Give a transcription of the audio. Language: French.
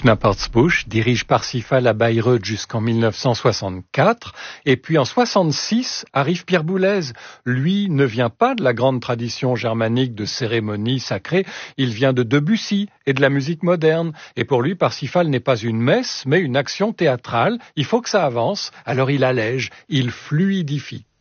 Knappertsbusch dirige Parsifal à Bayreuth jusqu'en 1964. Et puis en 66 arrive Pierre Boulez. Lui ne vient pas de la grande tradition germanique de cérémonies sacrées. Il vient de Debussy et de la musique moderne. Et pour lui, Parsifal n'est pas une messe, mais une action théâtrale. Il faut que ça avance. Alors il allège, il fluidifie.